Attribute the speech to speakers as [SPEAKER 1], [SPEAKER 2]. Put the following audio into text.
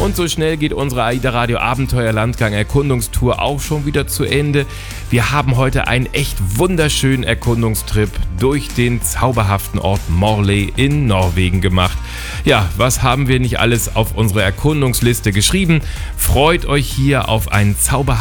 [SPEAKER 1] Und so schnell geht unsere AIDA Radio Abenteuer Landgang Erkundungstour auch schon wieder zu Ende. Wir haben heute einen echt wunderschönen Erkundungstrip durch den zauberhaften Ort Morley in Norwegen gemacht. Ja, was haben wir nicht alles auf unsere Erkundungsliste geschrieben? Freut euch hier auf einen zauberhaften